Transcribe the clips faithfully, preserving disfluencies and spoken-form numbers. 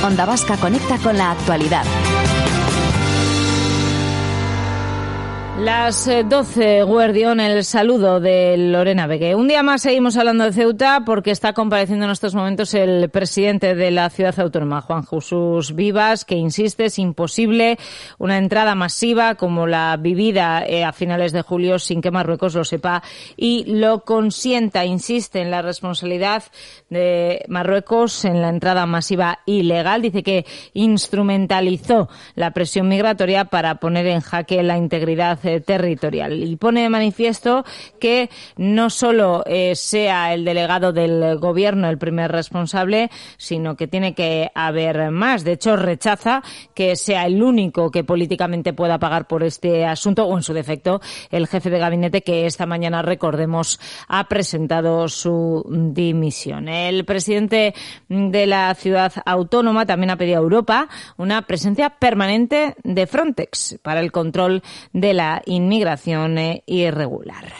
Onda Vasca conecta con la actualidad. Las doce, Guardión, el saludo de Lorena Begue. Un día más seguimos hablando de Ceuta porque está compareciendo en estos momentos el presidente de la ciudad autónoma, Juan Jesús Vivas, que insiste es imposible una entrada masiva como la vivida eh, a finales de julio sin que Marruecos lo sepa y lo consienta. Insiste en la responsabilidad de Marruecos en la entrada masiva ilegal. Dice que instrumentalizó la presión migratoria para poner en jaque la integridad territorial y pone de manifiesto que no solo eh, sea el delegado del gobierno el primer responsable, sino que tiene que haber más. De hecho, rechaza que sea el único que políticamente pueda pagar por este asunto o, en su defecto, el jefe de gabinete que esta mañana, recordemos, ha presentado su dimisión. El presidente de la ciudad autónoma también ha pedido a Europa una presencia permanente de Frontex para el control de la inmigración irregular.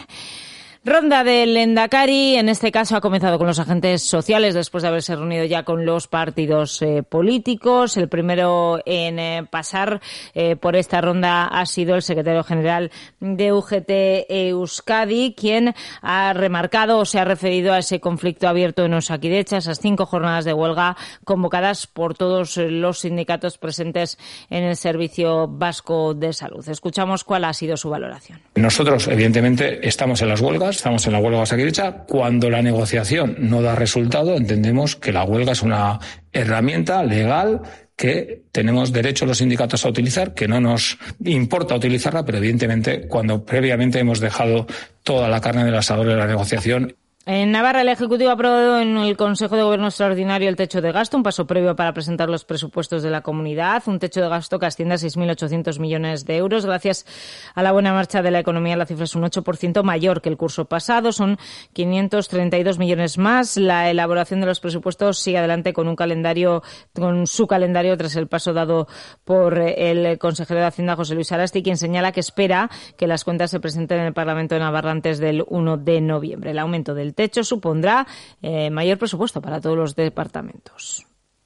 Ronda del Endacari, en este caso ha comenzado con los agentes sociales después de haberse reunido ya con los partidos eh, políticos. El primero en eh, pasar eh, por esta ronda ha sido el secretario general de U G T Euskadi, quien ha remarcado o se ha referido a ese conflicto abierto en Osakidecha, esas cinco jornadas de huelga convocadas por todos los sindicatos presentes en el Servicio Vasco de Salud. Escuchamos cuál ha sido su valoración. Nosotros, evidentemente, estamos en las huelgas. Estamos en la huelga Osakidecha. Cuando la negociación no da resultado, entendemos que la huelga es una herramienta legal que tenemos derecho los sindicatos a utilizar, que no nos importa utilizarla, pero evidentemente cuando previamente hemos dejado toda la carne del asador de la negociación. En Navarra, el Ejecutivo ha aprobado en el Consejo de Gobierno Extraordinario el techo de gasto, un paso previo para presentar los presupuestos de la comunidad, un techo de gasto que asciende a seis mil ochocientos millones de euros. Gracias a la buena marcha de la economía, la cifra es un ocho por ciento mayor que el curso pasado, son quinientos treinta y dos millones más. La elaboración de los presupuestos sigue adelante con un calendario, con su calendario tras el paso dado por el consejero de Hacienda, José Luis Arasti, quien señala que espera que las cuentas se presenten en el Parlamento de Navarra antes del uno de noviembre. El aumento del techo supondrá eh, mayor presupuesto para todos los departamentos.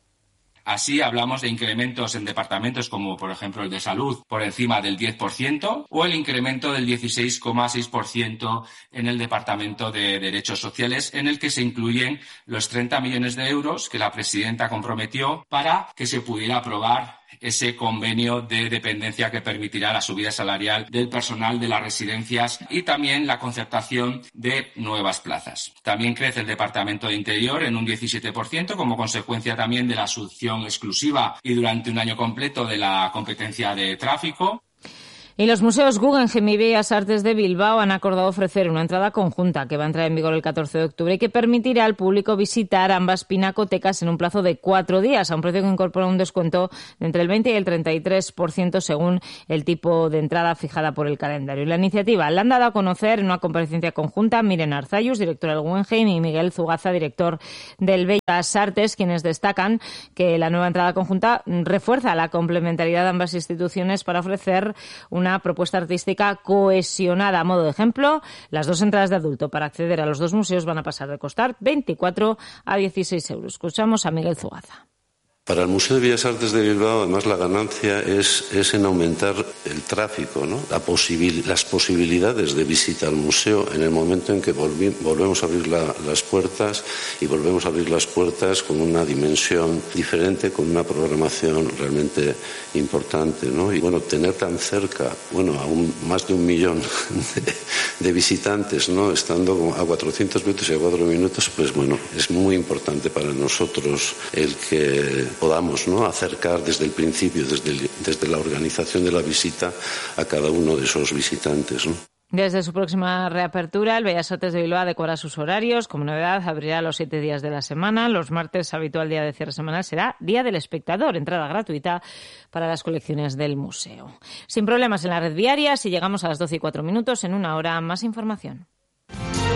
Así hablamos de incrementos en departamentos como, por ejemplo, el de salud por encima del diez por ciento o el incremento del dieciséis coma seis por ciento en el departamento de Derechos Sociales, en el que se incluyen los treinta millones de euros que la presidenta comprometió para que se pudiera aprobar ese convenio de dependencia que permitirá la subida salarial del personal de las residencias y también la concertación de nuevas plazas. También crece el Departamento de Interior en un diecisiete por ciento como consecuencia también de la asunción exclusiva y durante un año completo de la competencia de tráfico. Y los museos Guggenheim y Bellas Artes de Bilbao han acordado ofrecer una entrada conjunta que va a entrar en vigor el catorce de octubre y que permitirá al público visitar ambas pinacotecas en un plazo de cuatro días, a un precio que incorpora un descuento de entre el veinte y el treinta y tres por ciento según el tipo de entrada fijada por el calendario. La iniciativa la han dado a conocer en una comparecencia conjunta Miren Arzayus, directora del Guggenheim, y Miguel Zugaza, director del Bellas Artes, quienes destacan que la nueva entrada conjunta refuerza la complementariedad de ambas instituciones para ofrecer un una propuesta artística cohesionada. A modo de ejemplo, las dos entradas de adulto para acceder a los dos museos van a pasar de costar veinticuatro a dieciséis euros. Escuchamos a Miguel Zugaza. Para el Museo de Bellas Artes de Bilbao, además, la ganancia es, es en aumentar el tráfico, ¿no? La posibil, las posibilidades de visita al museo en el momento en que volvi, volvemos a abrir la, las puertas y volvemos a abrir las puertas con una dimensión diferente, con una programación realmente importante, ¿no? Y bueno, tener tan cerca, bueno, a un, más de un millón de, de visitantes, ¿no? Estando a cuatrocientos metros y a cuatro minutos, pues bueno, es muy importante para nosotros el que podamos, ¿no?, acercar desde el principio, desde, el, desde la organización de la visita a cada uno de esos visitantes, ¿no? Desde su próxima reapertura, el Bellas Artes de Bilbao adecuará sus horarios. Como novedad, abrirá los siete días de la semana. Los martes, habitual día de cierre semanal, será Día del Espectador, entrada gratuita para las colecciones del museo. Sin problemas en la red viaria, si llegamos a las doce y cuatro minutos, en una hora más información.